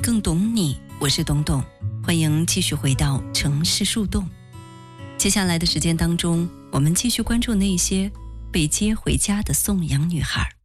更懂你，我是董董，欢迎继续回到城市树洞。接下来的时间当中，我们继续关注那些被接回家的送养女孩。